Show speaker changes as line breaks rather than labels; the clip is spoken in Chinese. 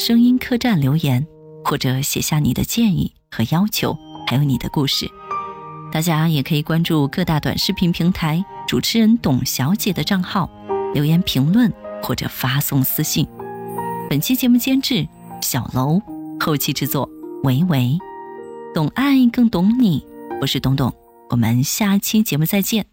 声音客栈留言，或者写下你的建议和要求，还有你的故事。大家也可以关注各大短视频平台主持人董小姐的账号，留言评论或者发送私信。本期节目监制小楼，后期制作维维。懂爱更懂你，我是董董，我们下期节目再见。